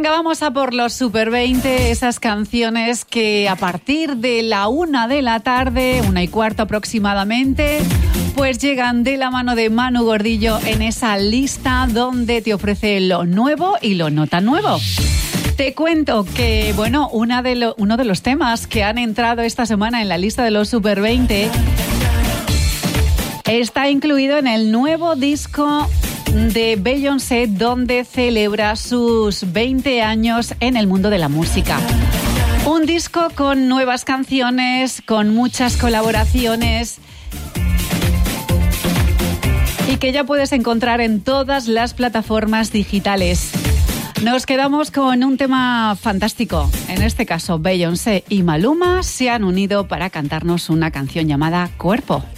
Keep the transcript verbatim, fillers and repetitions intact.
Venga, vamos a por los Super veinte, esas canciones que a partir de la una de la tarde, una y cuarto aproximadamente, pues llegan de la mano de Manu Gordillo en esa lista donde te ofrece lo nuevo y lo no tan nuevo. Te cuento que, bueno, una de lo, uno de los temas que han entrado esta semana en la lista de los Super veinte está incluido en el nuevo disco de Beyoncé, donde celebra sus veinte años en el mundo de la música. Un disco con nuevas canciones, con muchas colaboraciones y que ya puedes encontrar en todas las plataformas digitales. Nos quedamos con un tema fantástico. En este caso, Beyoncé y Maluma se han unido para cantarnos una canción llamada Cuerpo.